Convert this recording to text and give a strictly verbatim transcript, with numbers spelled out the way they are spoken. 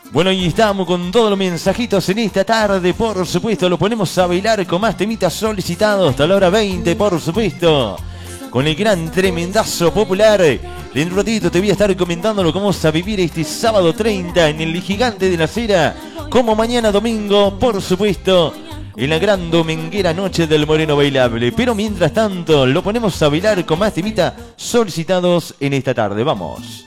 Bueno, y estamos con todos los mensajitos en esta tarde, por supuesto. Lo ponemos a bailar con más temitas solicitados hasta la hora veinte, por supuesto. Con el gran tremendazo popular. En un ratito te voy a estar comentando lo que vamos a vivir este sábado treinta en el Gigante de la Cera. Como mañana domingo, por supuesto, en la gran dominguera noche del Moreno Bailable. Pero mientras tanto, lo ponemos a bailar con más temitas solicitados en esta tarde. Vamos.